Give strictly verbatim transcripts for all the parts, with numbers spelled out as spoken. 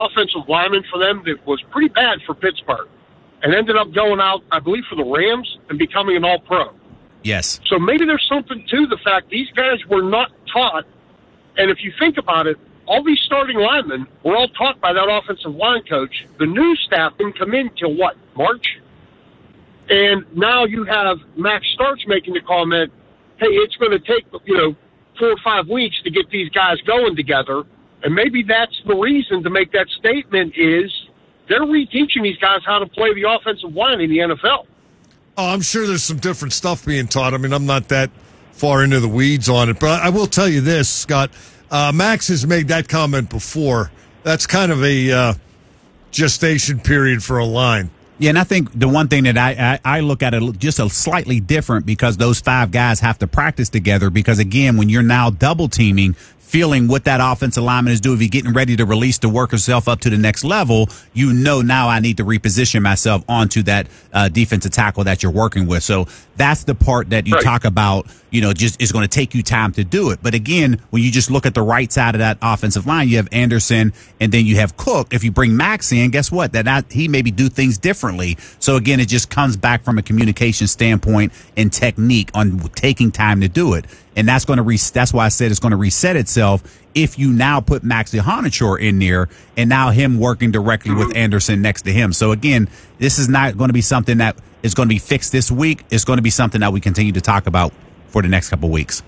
offensive lineman for them that was pretty bad for Pittsburgh and ended up going out, I believe, for the Rams and becoming an all-pro. Yes. So maybe there's something to the fact these guys were not taught. And if you think about it, all these starting linemen were all taught by that offensive line coach. The new staff didn't come in till, what, March? And now you have Max Starks making the comment, hey, it's going to take, you know, four or five weeks to get these guys going together. And maybe that's the reason to make that statement is they're reteaching these guys how to play the offensive line in the N F L. Oh, I'm sure there's some different stuff being taught. I mean, I'm not that far into the weeds on it. But I will tell you this, Scott. Uh, Max has made that comment before. That's kind of a uh, gestation period for a line. Yeah, and I think the one thing that I, I, I look at it just a slightly different because those five guys have to practice together because, again, when you're now double teaming, feeling what that offensive lineman is doing, if you're getting ready to release to work yourself up to the next level, you know now I need to reposition myself onto that uh, defensive tackle that you're working with. So that's the part that you right. talk about, you know, just is going to take you time to do it. But again, when you just look at the right side of that offensive line, you have Anderson and then you have Cook. If you bring Max in, guess what? That not, he maybe do things differently. So again, it just comes back from a communication standpoint and technique on taking time to do it. And that's going to re- that's why I said it's going to reset itself if you now put Max Ihonachor in there and now him working directly with Anderson next to him. So again, this is not going to be something that is going to be fixed this week. It's going to be something that we continue to talk about for the next couple of weeks.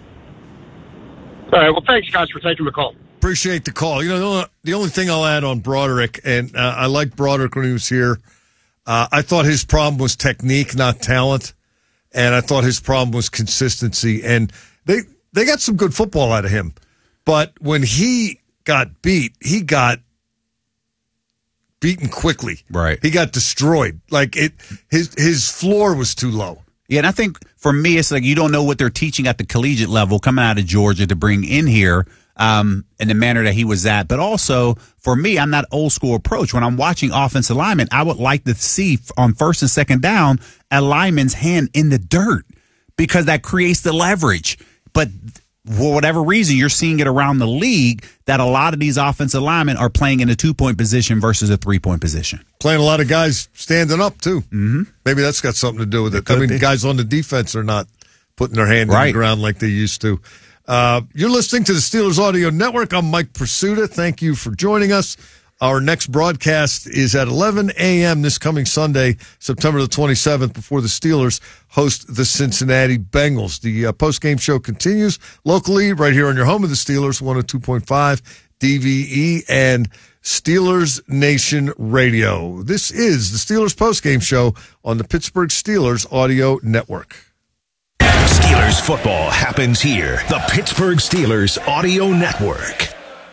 All right. Well, thanks, guys, for taking the call. Appreciate the call. You know, the only thing I'll add on Broderick, and uh, I liked Broderick when he was here. Uh, I thought his problem was technique, not talent. And I thought his problem was consistency. And They they got some good football out of him. But when he got beat, he got beaten quickly. Right. He got destroyed. Like it his his floor was too low. Yeah, and I think for me it's like you don't know what they're teaching at the collegiate level coming out of Georgia to bring in here um, in the manner that he was at. But also, for me, I'm that old school approach. When I'm watching offensive linemen, I would like to see on first and second down a lineman's hand in the dirt because that creates the leverage. But for whatever reason, you're seeing it around the league that a lot of these offensive linemen are playing in a two-point position versus a three-point position. Playing a lot of guys standing up, too. Mm-hmm. Maybe that's got something to do with it. it I mean, be. guys on the defense are not putting their hand right. in the ground like they used to. Uh, you're listening to the Steelers Audio Network. I'm Mike Pursuta. Thank you for joining us. Our next broadcast is at eleven a.m. this coming Sunday, September the twenty-seventh, before the Steelers host the Cincinnati Bengals. The uh, post-game show continues locally right here on your home of the Steelers, one oh two point five D V E and Steelers Nation Radio. This is the Steelers post-game show on the Pittsburgh Steelers Audio Network. Steelers football happens here. The Pittsburgh Steelers Audio Network.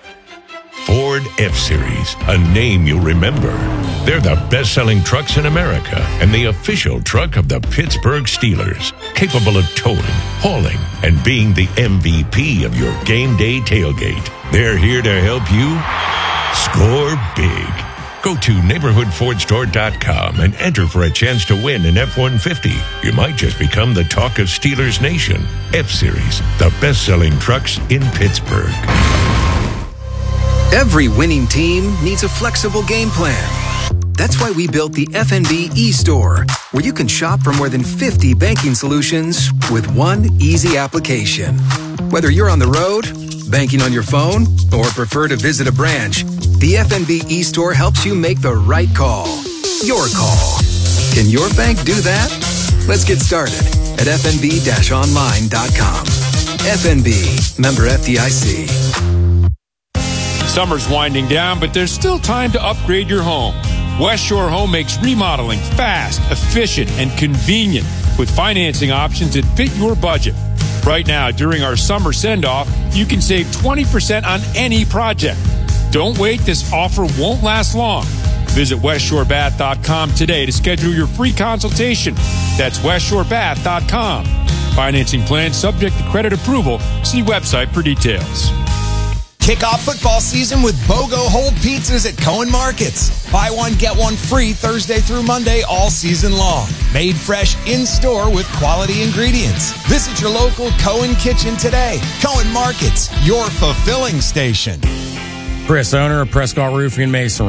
Ford F-Series, a name you'll remember. They're the best-selling trucks in America and the official truck of the Pittsburgh Steelers, capable of towing, hauling, and being the M V P of your game day tailgate. They're here to help you score big. Go to neighborhood ford store dot com and enter for a chance to win an F one fifty. You might just become the talk of Steelers Nation. F-Series, the best-selling trucks in Pittsburgh. Every winning team needs a flexible game plan. That's why we built the F N B e-store, where you can shop for more than fifty banking solutions with one easy application. Whether you're on the road, banking on your phone, or prefer to visit a branch, the F N B e-store helps you make the right call. Your call. Can your bank do that? Let's get started at f n b dash online dot com. F N B, member F D I C. Summer's winding down, but there's still time to upgrade your home. West Shore Home makes remodeling fast, efficient, and convenient with financing options that fit your budget. Right now, during our summer send-off, you can save twenty percent on any project. Don't wait, this offer won't last long. Visit west shore bath dot com today to schedule your free consultation. That's west shore bath dot com. Financing plan subject to credit approval. See website for details. Kick off football season with BOGO Hold Pizzas at Cohen Markets. Buy one, get one free Thursday through Monday all season long. Made fresh in-store with quality ingredients. Visit your local Cohen Kitchen today. Cohen Markets, your fulfilling station. Chris, owner of Prescott Roofing and Masonry.